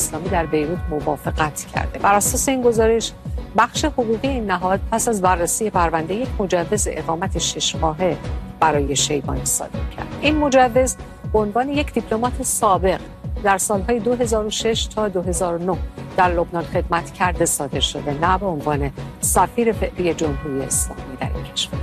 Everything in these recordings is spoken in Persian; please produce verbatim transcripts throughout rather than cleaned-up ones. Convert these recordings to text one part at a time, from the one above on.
اسلامی در بیروت موافقت کرده. بر اساس این گزارش بخش حقوقی این نهاد پس از بررسی پرونده یک مجوز اقامت شش ماهه برای شیبانی صادر کرد. این مجوز به عنوان یک دیپلمات سابق در سالهای دو هزار و شش تا دو هزار و نه در لبنان خدمت کرده صادر شده، نه به عنوان سفیر فعلی جمهوری اسلامی در این کشور.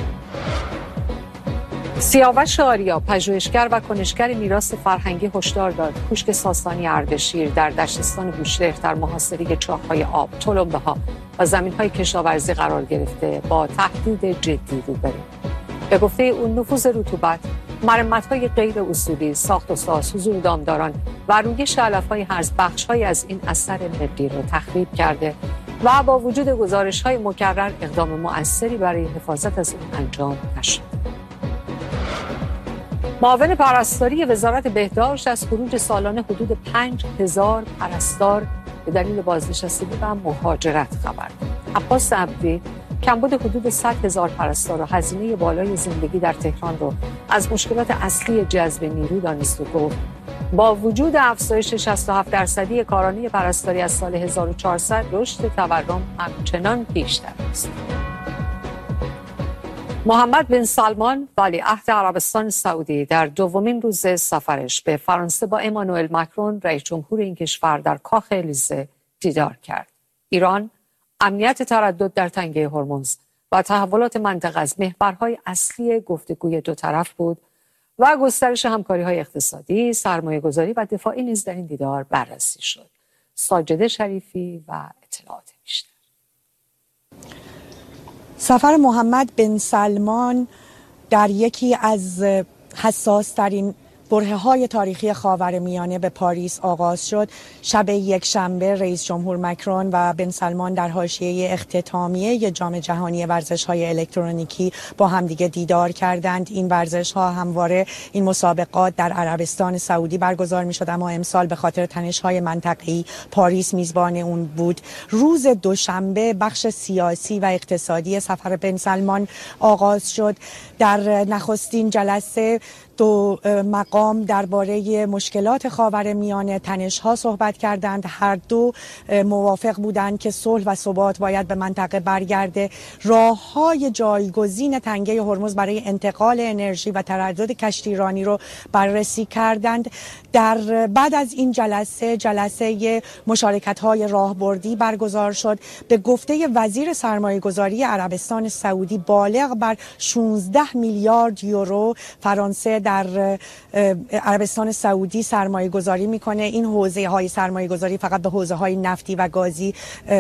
سیاوش آریا، پژوهشگر و کنشگر میراث فرهنگی، هشدار داد کوشک ساسانی اردشیر در دشتستان بوشهر در محاصره چاه‌های آب، تلمبه‌ها و زمین‌های کشاورزی قرار گرفته با تهدید جدی روبرو. به گفته اون نفوذ رطوبت، مرمت‌های غیر اصولی، ساخت و ساز، حضور دامداران و رویش علف‌های هرز بخش‌هایی از این اثر ملی را تخریب کرده و با وجود گزارش‌های مکرر اقدام مؤثری برای حفاظت از اون انجام نشد. معاون پرستاری وزارت بهداشت از خروج سالانه حدود پنج هزار پرستار به دلیل بازنشستگی و مهاجرت خبر داد. عباس عبدی کمبود حدود صد هزار پرستار و هزینه بالای زندگی در تهران رو از مشکلات اصلی جذب نیرو دانست و گفت با وجود افزایش شصت و هفت درصدی کارانه پرستاری از سال هزار و چهارصد رشد تورم همچنان بیشتر است. محمد بن سلمان ولیعهد عربستان سعودی در دومین روز سفرش به فرانسه با امانوئل مکرون رئیس جمهور این کشور در کاخ الیزه دیدار کرد. ایران امنیت تردد در تنگه هرمز و تحولات منطقه از محورهای اصلی گفتگوی دو طرف بود و گسترش همکاری‌های اقتصادی، سرمایه‌گذاری و دفاعی نیز در این دیدار بررسی شد. ساجده شریفی و اطلاعات بیشتر. سفر محمد بن سلمان در یکی از حساس‌ترین برهه‌های تاریخی خاورمیانه به پاریس آغاز شد. شب یک شنبه رئیس جمهور مکرون و بن سلمان در حاشیه اختتامیه جام جهانی ورزش‌های الکترونیکی با همدیگه دیدار کردند. این ورزش‌ها همواره این مسابقات در عربستان سعودی برگزار می‌شد، اما امسال به خاطر تنش‌های منطقه‌ای پاریس میزبان اون بود. روز دوشنبه بخش سیاسی و اقتصادی سفر بن سلمان آغاز شد. در نخستین جلسه دو مقام درباره مشکلات خاورمیانه، تنش‌ها صحبت کردند. هر دو موافق بودند که صلح و ثبات باید به منطقه برگرده. راه‌های جایگزین تنگه هرمز برای انتقال انرژی و تردد کشتیرانی رو بررسی کردند. در بعد از این جلسه جلسه مشارکت‌های راهبردی برگزار شد. به گفته وزیر سرمایه‌گذاری عربستان سعودی بالغ بر شانزده میلیارد یورو فرانسه در عربستان سعودی سرمایه گذاری میکنه. این حوزه های سرمایه گذاری فقط به حوزه های نفتی و گازی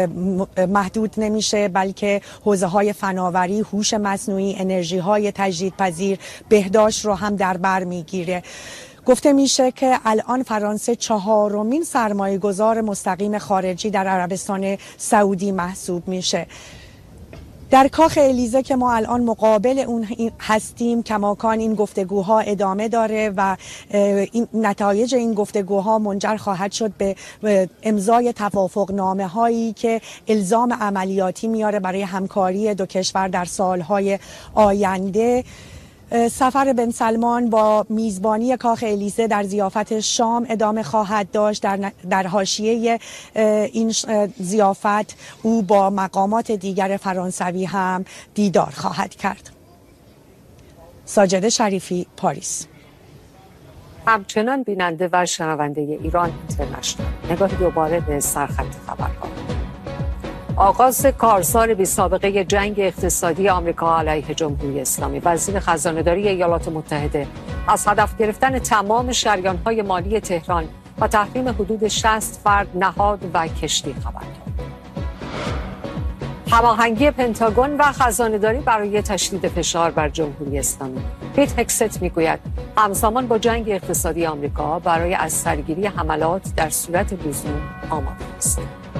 محدود نمیشه، بلکه حوزه های فناوری، هوش مصنوعی، انرژی های تجدیدپذیر، بهداشت رو هم در بر میگیره. گفته میشه که الان فرانسه چهارمین سرمایه گذار مستقیم خارجی در عربستان سعودی محسوب میشه. در کاخ الیزه که ما الان مقابل اون هستیم، کماکان این گفتگوها ادامه داره و این نتایج این گفتگوها منجر خواهد شد به امضای توافقنامه هایی که الزام عملیاتی میاره برای همکاری دو کشور در سالهای آینده. سفر بن سلمان با میزبانی کاخ الیزه در ضیافت شام ادامه خواهد داشت. در در حاشیه این ضیافت او با مقامات دیگر فرانسوی هم دیدار خواهد کرد. ساجده شریفی، پاریس. همچنان بیننده و شنونده ایران اینترنشنال، نگاهی دوباره به سرخط خبرها. آغاز کارزار بی سابقه جنگ اقتصادی آمریکا علیه جمهوری اسلامی. وزیر خزانه‌داری ایالات متحده از هدف گرفتن تمام شریان‌های مالی تهران و تحریم حدود شصت فرد، نهاد و کشتی خبر داد. هماهنگی پنتاگون و خزانه‌داری برای تشدید فشار بر جمهوری اسلامی. پیت هکست میگوید همزمان با جنگ اقتصادی آمریکا برای از سرگیری حملات در صورت لزوم آماده است.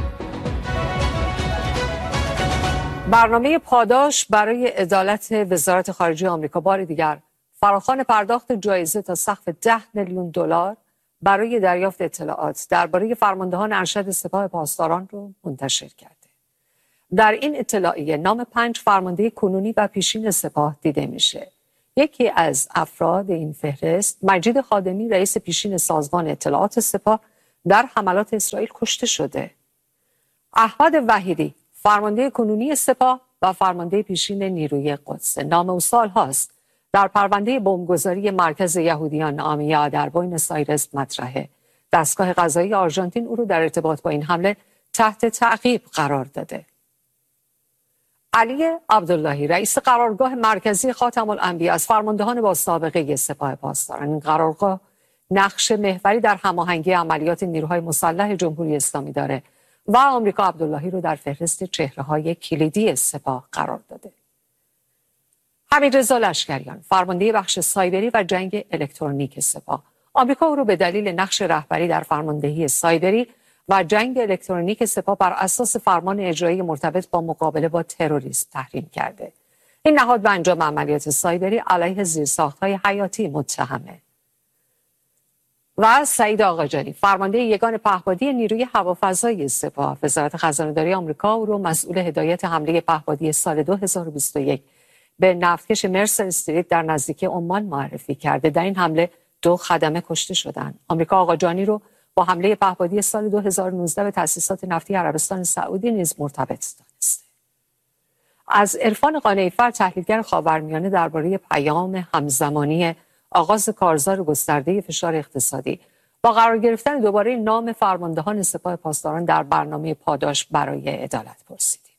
برنامه پاداش برای عدالت وزارت خارجه آمریکا بار دیگر فراخوان پرداخت جایزه تا سقف ده میلیون دلار برای دریافت اطلاعات درباره فرماندهان ارشد سپاه پاسداران رو منتشر کرده. در این اطلاعیه نام پنج فرمانده کنونی و پیشین سپاه دیده میشه. یکی از افراد این فهرست مجید خادمی، رئیس پیشین سازمان اطلاعات سپاه در حملات اسرائیل کشته شده. احمد وحیدی فرمانده کنونی سپاه و فرمانده پیشین نیروی قدس، نام او سال‌هاست در پرونده بمبگذاری مرکز یهودیان آمیا در بوینس آیرس مطرحه. دستگاه قضایی آرژانتین او رو در ارتباط با این حمله تحت تعقیب قرار داده. علی عبداللهی رئیس قرارگاه مرکزی خاتم الانبیا از فرماندهان با سابقه سپاه پاسداران، این قرارگاه نقش محوری در هماهنگی عملیات نیروهای مسلح جمهوری اسلامی داره و آمریکا عبداللهی رو در فهرست چهره‌های کلیدی سپاه قرار داده. حمیدرضا لشکریان فرمانده بخش سایبری و جنگ الکترونیک سپاه، آمریکا او رو به دلیل نقش رهبری در فرماندهی سایبری و جنگ الکترونیک سپاه بر اساس فرمان اجرایی مرتبط با مقابله با تروریسم تحریم کرده. این نهاد به انجام عملیات سایبری علیه زیرساخت‌های حیاتی متهمه. و سعید آقاجانی فرمانده یگان پهپادی نیروی هوافضایی سپاه، وزارت خزانه‌داری آمریکا او رو مسئول هدایت حمله پهپادی سال دو هزار و بیست و یک به نفتکش مرسر استریت در نزدیکی عمان معرفی کرده. در این حمله دو خدمه کشته شدند. آمریکا آقاجانی رو با حمله پهپادی سال دو هزار و نوزده به تأسیسات نفتی عربستان سعودی نیز مرتبط دانسته. از عرفان قانعی‌فر تحلیلگر خاورمیانه درباره پیام همزمانی آغاز کارزار گسترده فشار اقتصادی با قرار گرفتن دوباره نام فرماندهان سپاه پاسداران در برنامه پاداش برای عدالت پرسیدیم.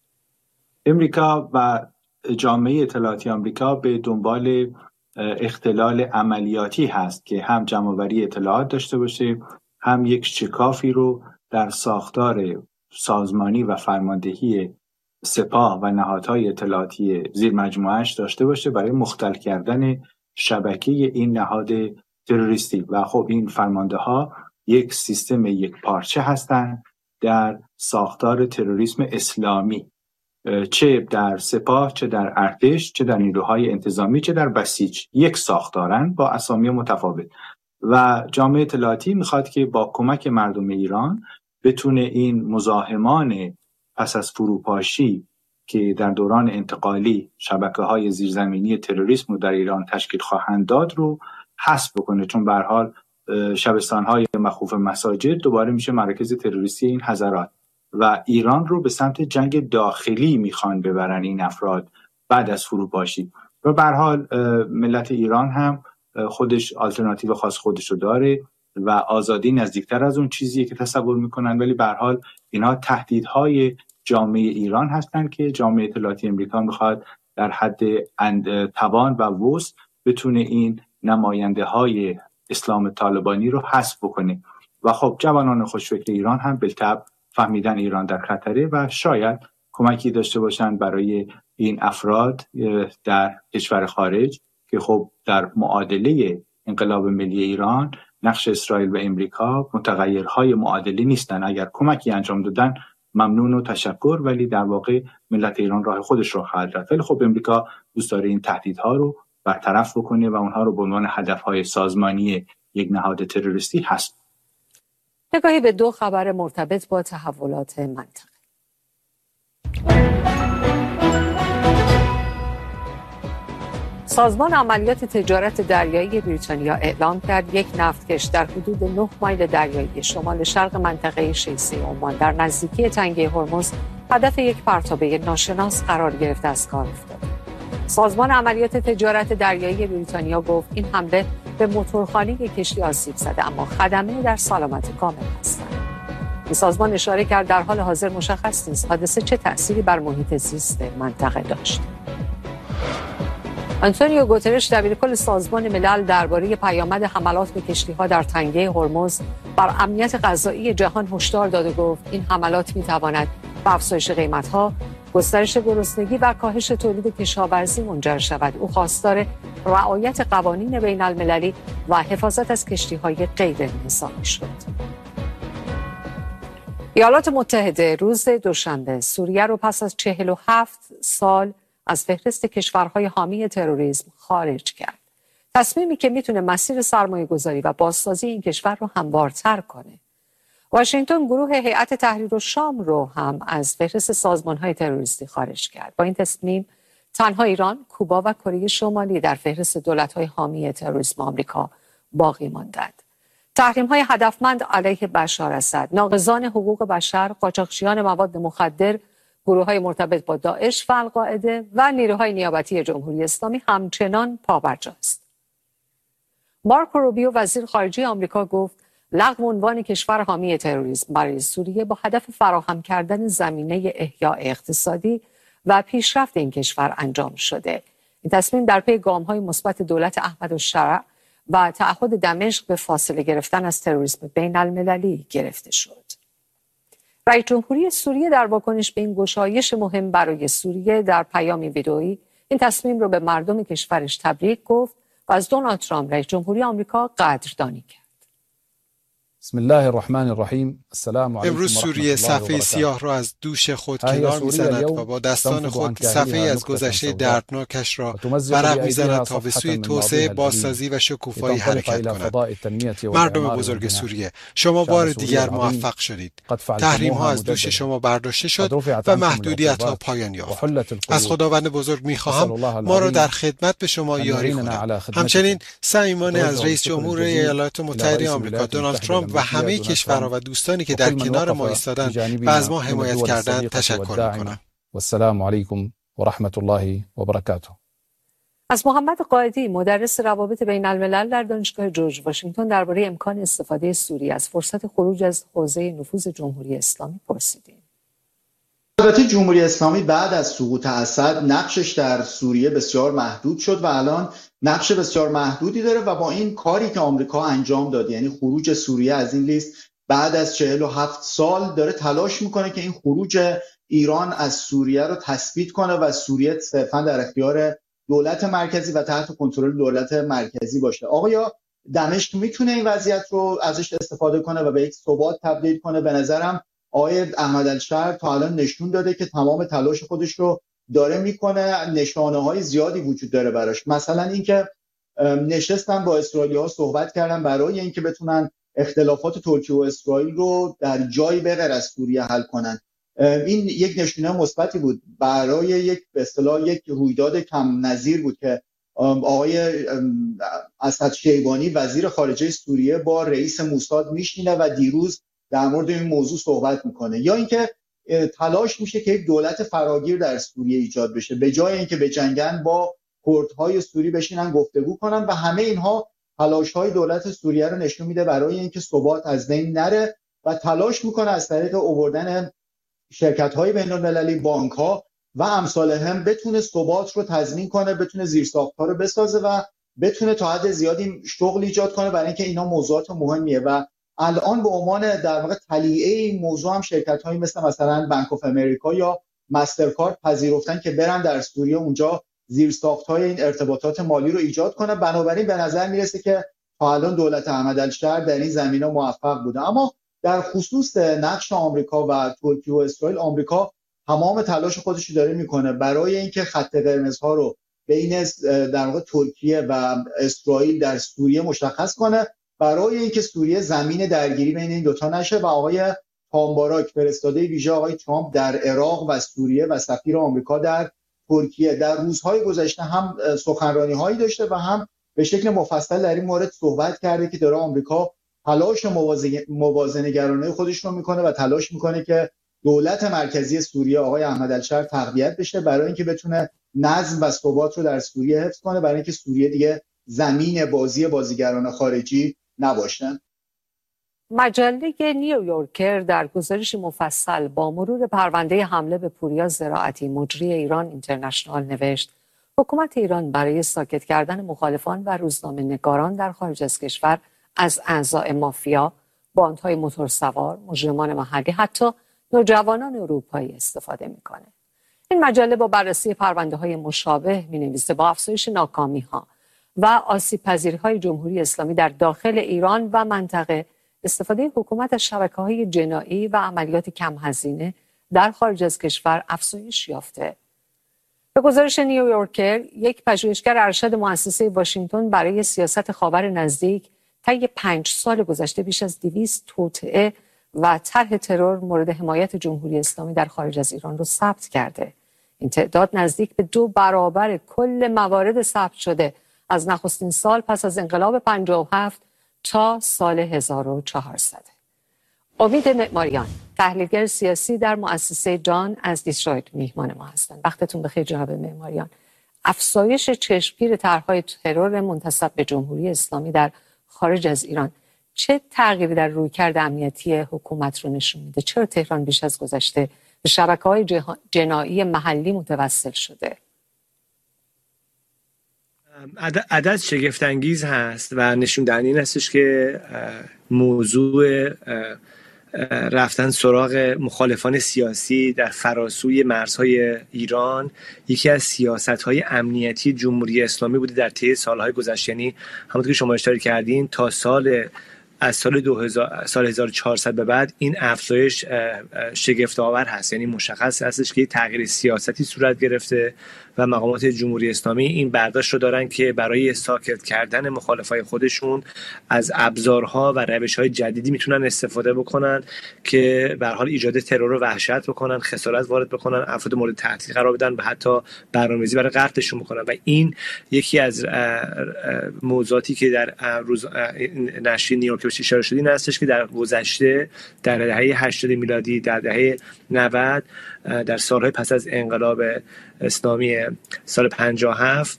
امریکا و جامعه اطلاعاتی آمریکا به دنبال اختلال عملیاتی هست که هم جمع‌آوری اطلاعات داشته باشه، هم یک شکافی رو در ساختار سازمانی و فرماندهی سپاه و نهادهای اطلاعاتی زیر مجموعه‌اش داشته باشه برای مختل کردن شبکه این نهاد تروریستی. و خب این فرمانده ها یک سیستم یک پارچه هستند در ساختار تروریسم اسلامی، چه در سپاه، چه در ارتش، چه در نیروهای انتظامی، چه در بسیج، یک ساختارن با اسامی متفاوت. و جامعه اطلاعاتی میخواد که با کمک مردم ایران بتونه این مزاحمان پس از فروپاشی که در دوران انتقالی شبکه‌های زیرزمینی تروریسم رو در ایران تشکیل خواهند داد رو حذف بکنه، چون به هر حال شبستان‌های مخوف مساجد دوباره میشه مراکز تروریستی این حضرات و ایران رو به سمت جنگ داخلی میخوان ببرن این افراد بعد از فروپاشی. و به هر حال ملت ایران هم خودش آلترناتیو خاص خودش رو داره و آزادی نزدیکتر از اون چیزیه که تصور میکنن، ولی به هر حال اینها تهدیدهای جامعه ایران هستند که جامعه اطلاعاتی امریکا میخواد در حد توان و وسع بتونه این نماینده های اسلام طالبانی رو حذف بکنه. و خب جوانان خوشفکر ایران هم بالطبع فهمیدن ایران در خطره و شاید کمکی داشته باشند برای این افراد در کشور خارج که خب در معادله انقلاب ملی ایران نقش اسرائیل و امریکا متغیرهای معادلی نیستن. اگر کمکی انجام دادن ممنون و تشکر، ولی در واقع ملت ایران راه خودش رو خواهد رفت. ولی خب امریکا دوست داره این تهدیدها رو برطرف بکنه و اونها رو به عنوان هدفهای سازمانی یک نهاد تروریستی هست. نگاهی به دو خبر مرتبط با تحولات منطقه. سازمان عملیات تجارت دریایی بریتانیا اعلام کرد یک نفتکش در حدود نه مایل دریایی شمال شرق منطقه شیسه عمان در نزدیکی تنگه هرمز هدف یک پرتابه ناشناس قرار گرفته از کار افتاد. سازمان عملیات تجارت دریایی بریتانیا گفت این حمله به موتورخانه کشتی آسیب زده، اما خدمه در سلامت کامل هستند. این سازمان اشاره کرد در حال حاضر مشخص نیست حادثه چه تأثیری بر محیط زیست منطقه داشت. آنتونیو گوترش دبیرکل سازمان ملل درباره پیامد حملات به کشتی‌ها در تنگه هرمز بر امنیت غذایی جهان هشدار داد و گفت این حملات می‌تواند به افزایش قیمت‌ها، گسترش گرسنگی و کاهش تولید کشاورزی منجر شود. او خواستار رعایت قوانین بین‌المللی و حفاظت از کشتی‌های غیر نظامی شد. ایالات متحده روز دوشنبه سوریه رو پس از چهل و هفت سال از فهرست کشورهای حامی تروریسم خارج کرد. تصمیمی که میتونه مسیر سرمایه گذاری و بازسازی این کشور رو هموارتر کنه. واشنگتن گروه هیئت تحریر الشام رو هم از فهرست سازمانهای تروریستی خارج کرد. با این تصمیم تنها ایران، کوبا و کره شمالی در فهرست دولت‌های حامی تروریسم آمریکا باقی ماندند. تحریم‌های هدفمند علیه بشار اسد، ناقضان حقوق بشر، قاچاقچیان مواد مخدر، گروه‌های مرتبط با داعش و القاعده و نیروهای نیابتی جمهوری اسلامی همچنان پابرجاست. مارکو روبیو وزیر خارجه آمریکا گفت لغو عنوان کشور حامی تروریسم برای سوریه با هدف فراهم کردن زمینه احیاء اقتصادی و پیشرفت این کشور انجام شده. این تصمیم در پی گام‌های مثبت دولت احمدالشرع و تعهد دمشق به فاصله گرفتن از تروریسم بین المللی گرفته شد. رئیس جمهوری سوریه در واکنش به این گشایش مهم برای سوریه در پیامی ویدئویی این تصمیم رو به مردم کشورش تبریک گفت و از دونالد ترامپ رئیس جمهوری آمریکا قدردانی کرد. بسم الله الرحمن الرحیم. السلام علیکم. امروز سوریه صفحه سیاه را از دوش خود کنار می‌زند و با دستان خود صفحه از گذشته دردناکش را ورق می‌زند تا به سوی توسعه، بازسازی و شکوفایی حرکت کند. مردم بزرگ سوریه، شما بار دیگر موفق شدید. تحریم‌ها از دوش شما برداشته شد و محدودیت‌ها پایان یافت. از خداوند بزرگ می‌خواهم ما را در خدمت به شما یاری کند. همچنین صمیمانه از رئیس جمهور ایالات متحده آمریکا دونالد ترامپ و همه کشورها و دوستانی که در کنار ما ایستادند و از ما حمایت کردند تشکر می‌کنم. و السلام علیکم و رحمت الله و برکاته. از محمد قائدی مدرس روابط بین الملل در دانشگاه جورج واشنگتن درباره امکان استفاده سوریه از فرصت خروج از حوزه نفوذ جمهوری اسلامی پرسیدیم. البته جمهوری اسلامی بعد از سقوط اسد نقشش در سوریه بسیار محدود شد و الان نقش بسیار محدودی داره و با این کاری که آمریکا انجام داد، یعنی خروج سوریه از این لیست بعد از چهل و هفت سال، داره تلاش میکنه که این خروج ایران از سوریه رو تثبیت کنه و سوریه صرفا در اختیار دولت مرکزی و تحت کنترل دولت مرکزی باشه. آقا دمشق میتونه این وضعیت رو ازش استفاده کنه و به یک ثبات تبدیل کنه. به نظرم آقای احمدالشرع تا الان نشون داده که تمام تلاش خودش رو داره میکنه. نشانه‌های زیادی وجود داره براش، مثلا اینکه نشستن با اسرائیلی‌ها صحبت کردن برای اینکه بتونن اختلافات ترکیه و اسرائیل رو در جایی به غیر از سوریه حل کنن. این یک نشونه مثبتی بود برای یک به اصطلاح یک رویداد کم نظیر بود که آقای اسد شیبانی وزیر خارجه سوریه با رئیس موساد میشینه و دیروز در مورد این موضوع صحبت میکنه. یا اینکه تلاش میشه که یک دولت فراگیر در سوریه ایجاد بشه، به جای اینکه به جنگن با کردهای سوری بشینن گفتگو کنن، و همه اینها تلاش‌های دولت سوریه رو نشون میده برای اینکه ثبات از بین نره و تلاش میکنه از طریق آوردن شرکت‌های بین‌المللی، بانک‌ها و امثال هم بتونه ثبات رو تضمین کنه، بتونه زیرساخت‌ها رو بسازه و بتونه تا حد زیادی شغل ایجاد کنه، برای اینکه اینا موضوعات مهمیه. و الان به عنوان در واقع تلیعه این موضوع هم شرکت‌هایی مثل مثلا بانک آف امریکا یا مسترکارد پذیرفتن که برن در سوریه اونجا زیرساخت‌های این ارتباطات مالی رو ایجاد کنه. بنابراین به نظر میرسه که تا الان دولت احمدالشرع در این زمینه موفق بوده. اما در خصوص نقش آمریکا و ترکیه و اسرائیل، آمریکا تمام تلاش خودش رو داره میکنه برای اینکه خط قرمزها رو بین در واقع ترکیه و اسرائیل در سوریه مشخص کنه، برای اینکه سوریه زمین درگیری بین این دوتا نشه. و آقای تامباراک، فرستاده ویژه آقای ترامپ در عراق و سوریه و سفیر آمریکا در ترکیه، در روزهای گذشته هم سخنرانی‌هایی داشته و هم به شکل مفصل در این مورد صحبت کرده که داره آمریکا تلاش موازنه‌گرانه خودش رو میکنه و تلاش میکنه که دولت مرکزی سوریه آقای احمدالشرع تقویت بشه برای اینکه بتونه نظم و ثبات رو در سوریه حفظ کنه، برای اینکه سوریه دیگه زمین بازی بازیگران خارجی نباشن. مجله نیویورکر در گزارش مفصل با مرور پرونده حمله به پوریا زراعتی مجری ایران اینترنشنال نوشت حکومت ایران برای ساکت کردن مخالفان و روزنامه‌نگاران در خارج از کشور از اعضای مافیا، باندهای موتورسوار، مجرمان محلی، حتی نوجوانان اروپایی استفاده میکنه. این مجله با بررسی پرونده‌های مشابه می‌نویسه با افزایش ناکامی‌ها و آسیب‌پذیری‌های جمهوری اسلامی در داخل ایران و منطقه، استفاده حکومت از شبکه‌های جنایی و عملیات کم هزینه در خارج از کشور افزایش یافته. به گزارش نیویورکر، یک پژوهشگر ارشد مؤسسه واشنگتن برای سیاست خاور نزدیک طی پنج سال گذشته بیش از دویست توطئه و طرح ترور مورد حمایت جمهوری اسلامی در خارج از ایران رو ثبت کرده. این تعداد نزدیک به دو برابر کل موارد ثبت شده از نخستین سال پس از انقلاب پنجاه و هفت تا سال هزار و چهارصد. امید معماریان، تحلیلگر سیاسی در مؤسسه دان از دیترویت میهمان ما هستند. وقتتون بخیر جناب معماریان. افزایش چشمگیر طرح‌های ترور منتسب به جمهوری اسلامی در خارج از ایران چه تغییری در رویکرد امنیتی حکومت رو نشون میده؟ چرا تهران بیش از گذشته به شبکه‌های جنایی محلی متوسل شده؟ عدد شگفت انگیز هست و نشون دهنده این هستش که موضوع رفتن سراغ مخالفان سیاسی در فراسوی مرزهای ایران یکی از سیاست‌های امنیتی جمهوری اسلامی بوده در طی سالهای گذشته. یعنی همونطور که شما اشاره کردین تا سال از سال دو هزار سال هزار و چهارصد به بعد این افزایش شگفت آور هست. یعنی مشخص هستش که تغییر سیاستی صورت گرفته و مقامات جمهوری اسلامی این برداشت رو دارن که برای ساکت کردن مخالفای خودشون از ابزارها و روش‌های جدیدی میتونن استفاده بکنن که به هر حال ایجاد ترور و وحشت بکنن، خسارت وارد بکنن، افراد مورد تهدید قرار بدن و حتی برنامه‌ریزی برای قتلشون بکنن. و این یکی از موضوعاتی که در روز نشریه نیویورک بهش اشاره شده این هستش که در گذشته در دهه هشتاد میلادی، در دهه نود، در سالهای پس از انقلاب اسلامی سال پنجاه و هفت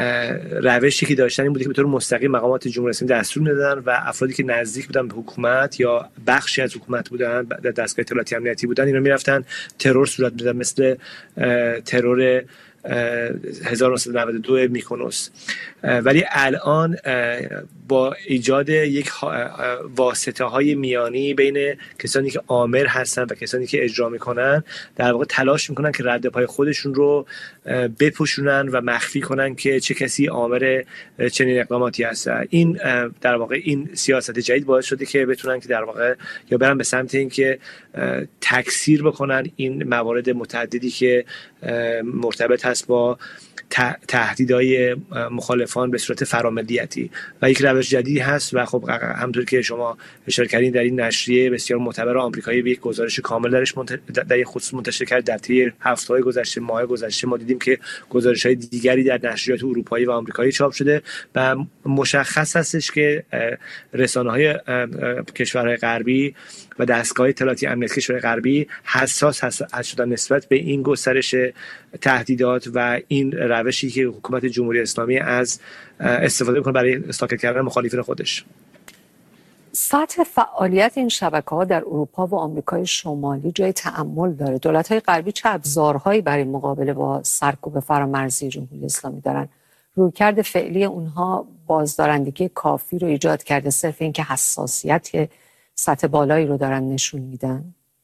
روشی که داشتن این بوده که به طور مستقیم مقامات جمهوری اسلامی دستور میدادن و افرادی که نزدیک بودن به حکومت یا بخشی از حکومت بودن، در دستگاه اطلاعاتی امنیتی بودن، اینا میرفتن ترور صورت میدادن، مثل ترور هزار و نهصد و نود و دو میکونوس. ولی الان با ایجاد یک واسطه های میانی بین کسانی که آمر هستن و کسانی که اجرا میکنن، در واقع تلاش میکنن که رد پای خودشون رو بپوشونن و مخفی کنن که چه کسی آمر چنین اقداماتی هست. این در واقع این سیاست جدید باعث شده که بتونن که در واقع یا برن به سمت این که تکثیر بکنن این موارد متعددی که مرتبط هست با تهدیدهای مخالفان به صورت فراملیتی و یک روش جدیدی هست. و خب همونطور که شما اشاره کردین در این نشریه بسیار معتبر آمریکایی به یک گزارش کامل درش در این خصوص منتشر کرد. در طی هفته‌های گذشته، ماه‌های گذشته ما دیدیم که گزارش‌های دیگری در نشریات اروپایی و آمریکایی چاپ شده و مشخص هستش که رسانه‌های کشورهای غربی و دستگاه اطلاعاتی امنیتی کشورهای غربی حساس هستند نسبت به این گسترش تهدیدات و این روشی که حکومت جمهوری اسلامی از استفاده می‌کنه برای ساکت کردن مخالفین خودش. سطح فعالیت این شبکه‌ها در اروپا و آمریکای شمالی جای تأمل داره. دولت‌های غربی چه ابزارهایی برای مقابله با سرکوب فرامرزی جمهوری اسلامی دارن؟ رویکرد فعلی اونها بازدارندگی کافی رو ایجاد کرده؟ صرف اینکه حساسیت سطح بالایی رو دارن نشون میدن؟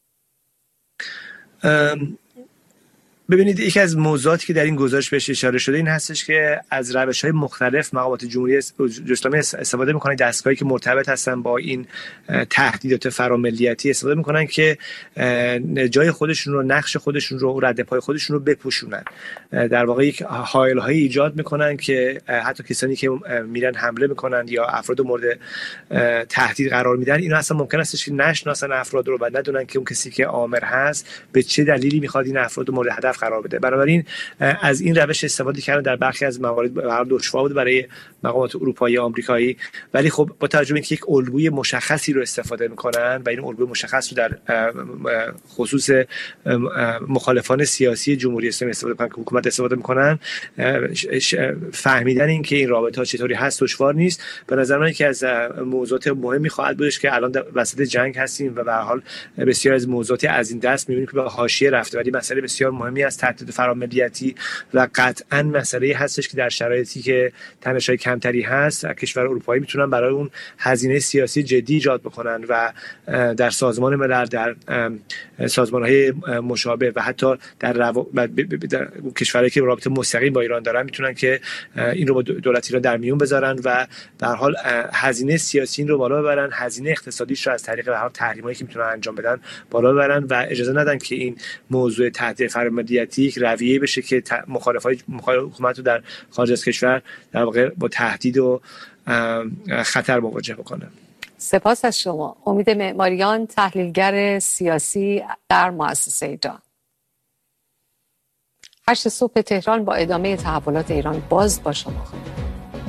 ببینید، یکی از موضوعاتی که در این گزارش بهش اشاره شده این هستش که از روش‌های مختلف مقامات جمهوری اسلامی استفاده می‌کنن، دستگاهی که مرتبط هستن با این تهدیدات فراملیتی استفاده می‌کنن که جای خودشون رو، نقش خودشون رو، رد پای خودشون رو بپوشونن. در واقع یک حائل‌هایی ایجاد می‌کنن که حتی کسانی که میرن حمله می‌کنن یا افراد مورد تهدید قرار میدن، اینا اصلا ممکن است که نشناسن افراد رو و ندونن که اون کسی که آمر هست به چه دلیلی می‌خواد این افراد مورد هدف قرار بده. بنابراین از این روش استفاده کردن در برخی از موارد برای دشوار بود برای مقامات اروپایی و آمریکایی، ولی خب با توجه به اینکه یک الگوی مشخصی رو استفاده میکنن و این الگوی مشخص رو در خصوص مخالفان سیاسی جمهوری اسلامی استفاده میکنن که حکومت استفاده میکنن، فهمیدن این که این رابطه ها چطوری هست دشوار نیست. به نظر من که از موضوعات مهمی خواهد بودش که الان وسط جنگ هستیم و به هر حال بسیار از موضوعات از این دست میبینیم که به حاشیه رفته، ولی مسئله بسیار مهمی از تهدید فراملیتی و قطعا مسئله هستش که در شرایطی که تنش‌های کمتری هست کشور اروپایی میتونن برای اون هزینه سیاسی جدی ایجاد بکنن و در سازمان ملل، در سازمان‌های مشابه و حتی در, رو... در کشورهایی که رابطه مستقیم با ایران دارن میتونن که این رو با دولت ایران در میون بذارن و در حال هزینه سیاسی این رو بالا ببرن، هزینه اقتصادیش رو از طریق به هر تحریمایی که میتونن انجام بدن بالا ببرن و اجازه ندن که این موضوع تهدید فراملیتی یک رویه بشه که مخالفای مخالف حکومت رو در خارج از کشور در واقع با تهدید و خطر مواجه بکنه. سپاس از شما. امید معماریان، تحلیلگر سیاسی در مؤسسه دان. هشت صبح تهران با ادامه تحولات ایران باز با شما.